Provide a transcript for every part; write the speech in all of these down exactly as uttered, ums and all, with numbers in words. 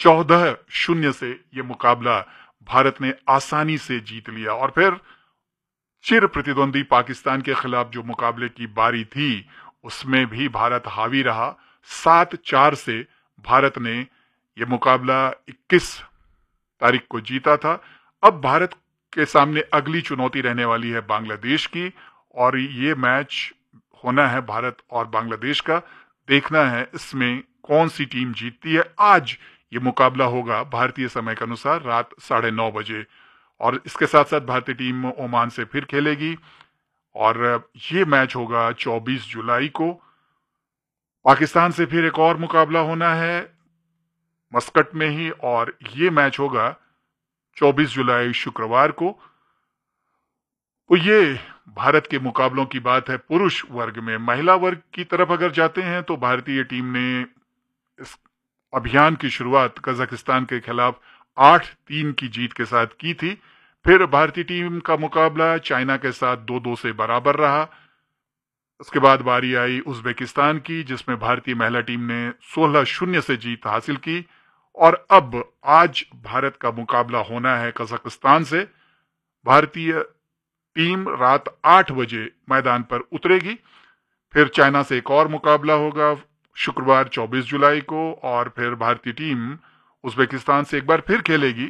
चौदह शून्य से ये मुकाबला भारत ने आसानी से जीत लिया। और फिर चिर प्रतिद्वंदी पाकिस्तान के खिलाफ जो मुकाबले की बारी थी उसमें भी भारत हावी रहा। सात चार से भारत ने ये मुकाबला इक्कीस तारीख को जीता था। अब भारत के सामने अगली चुनौती रहने वाली है बांग्लादेश की, और ये मैच होना है भारत और बांग्लादेश का। देखना है इसमें कौन सी टीम जीतती है। आज ये मुकाबला होगा भारतीय समय के अनुसार रात साढ़े नौ बजे, और इसके साथ साथ भारतीय टीम ओमान से फिर खेलेगी, और ये मैच होगा चौबीस जुलाई को। पाकिस्तान से फिर एक और मुकाबला होना है मस्कट में ही, और ये मैच होगा चौबीस जुलाई शुक्रवार को। तो ये भारत के मुकाबलों की बात है पुरुष वर्ग में। महिला वर्ग की तरफ अगर जाते हैं तो भारतीय टीम ने इस अभियान की शुरुआत कजाकिस्तान के खिलाफ आठ तीन की जीत के साथ की थी। फिर भारतीय टीम का मुकाबला चाइना के साथ दो दो से बराबर रहा। उसके बाद बारी आई उज्बेकिस्तान की, जिसमें भारतीय महिला टीम ने सोलह शून्य से जीत हासिल की। और अब आज भारत का मुकाबला होना है कजाकिस्तान से। भारतीय टीम रात आठ बजे मैदान पर उतरेगी। फिर चाइना से एक और मुकाबला होगा शुक्रवार चौबीस जुलाई को, और फिर भारतीय टीम उज्बेकिस्तान से एक बार फिर खेलेगी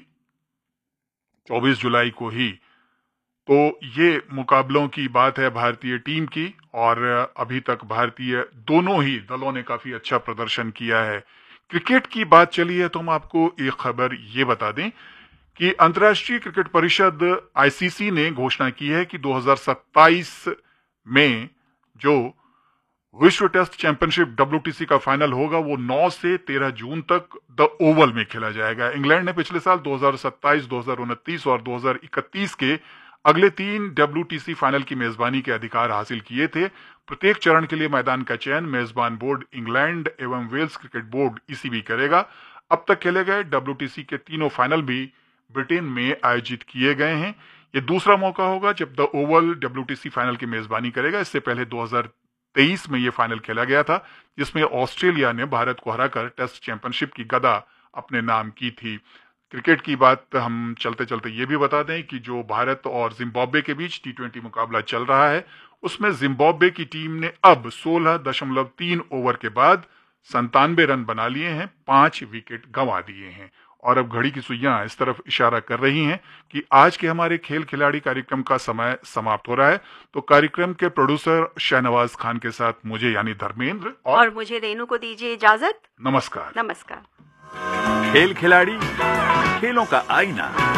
चौबीस जुलाई को ही। तो ये मुकाबलों की बात है भारतीय टीम की, और अभी तक भारतीय दोनों ही दलों ने काफी अच्छा प्रदर्शन किया है। क्रिकेट की बात चली है तो हम आपको एक खबर ये बता दें कि अंतर्राष्ट्रीय क्रिकेट परिषद आईसीसी ने घोषणा की है कि दो हज़ार सत्ताईस में जो विश्व टेस्ट चैंपियनशिप डब्ल्यूटीसी का फाइनल होगा वो नौ से तेरह जून तक द ओवल में खेला जाएगा। इंग्लैंड ने पिछले साल दो हज़ार सत्ताईस, दो हज़ार उनतीस और दो हज़ार इकतीस के अगले तीन डब्ल्यूटीसी फाइनल की मेजबानी के अधिकार हासिल किए थे। प्रत्येक चरण के लिए मैदान का चयन मेजबान बोर्ड इंग्लैंड एवं वेल्स क्रिकेट बोर्ड ईसीबी करेगा। अब तक खेले गए डब्ल्यूटीसी के तीनों फाइनल भी ब्रिटेन में आयोजित किए गए हैं। ये दूसरा मौका होगा जब द ओवल डब्ल्यूटीसी फाइनल की मेजबानी करेगा। इससे पहले दो हज़ार तेईस में यह फाइनल खेला गया था, जिसमें ऑस्ट्रेलिया ने भारत को हराकर टेस्ट चैंपियनशिप की गदा अपने नाम की थी। क्रिकेट की बात हम चलते चलते ये भी बता दें कि जो भारत और जिम्बाब्वे के बीच टी ट्वेंटी मुकाबला चल रहा है उसमें जिम्बाब्वे की टीम ने अब सोलह दशमलव तीन ओवर के बाद संतानवे रन बना लिए हैं, पांच विकेट गंवा दिए हैं। और अब घड़ी की सुइयां इस तरफ इशारा कर रही हैं कि आज के हमारे खेल खिलाड़ी कार्यक्रम का समय समाप्त हो रहा है। तो कार्यक्रम के प्रोड्यूसर शाहनवाज खान के साथ मुझे यानी धर्मेंद्र और, और मुझे रेनू को दीजिए इजाजत। नमस्कार। नमस्कार। खेल खिलाड़ी, खेलों का आईना।